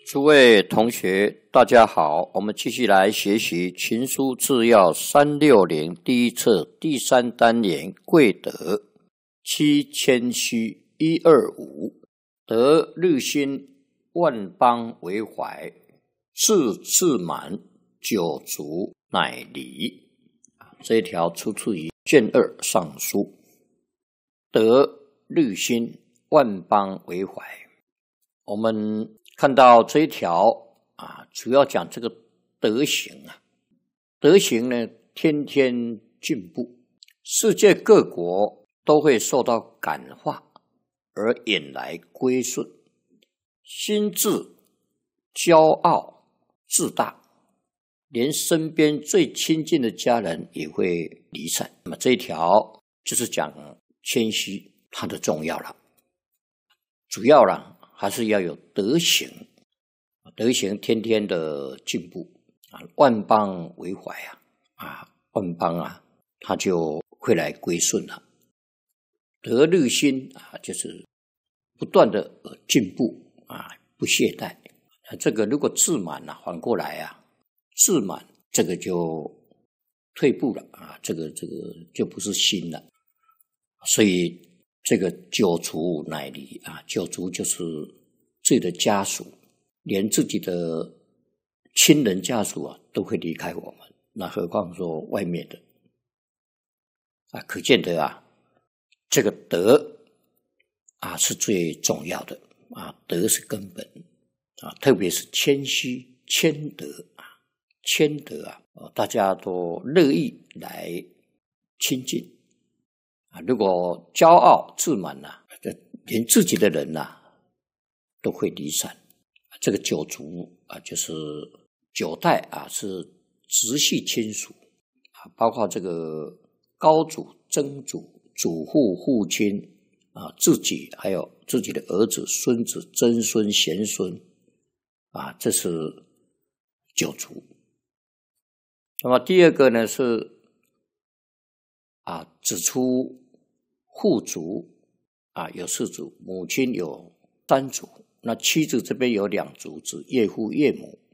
诸位同学，大家好，我们继续来学习《群书治要360》第一册第3单元贵德。七谦虚125，得日新，万邦为怀，事自满，九族乃离。这一条出自于卷2上书。得日新，万邦为怀。我们看到这一条主要讲这个德行德行呢天天进步，世界各国都会受到感化而引来归顺，心智骄傲自大，连身边最亲近的家人也会离散。那么这一条就是讲谦虚它的重要了，主要还是要有德行，德行天天的进步万邦为怀万邦他就会来归顺了。得日新就是不断的进步不懈怠。这个如果自满反过来自满这个就退步了这个就不是新了。所以这个九族乃离九族就是自己的家属，连自己的亲人家属都会离开我们，那何况说外面的可见得这个德是最重要的德是根本特别是谦虚谦德谦德大家都乐意来亲近如果骄傲自满连自己的人都会离散。这个九族就是九代是直系亲属包括这个高祖、曾祖、祖父、父亲自己还有自己的儿子、孙子、曾孙、贤孙这是九族。那么第二个呢是指出父族有4族，母亲有3族，那妻子这边有2族，指岳父岳母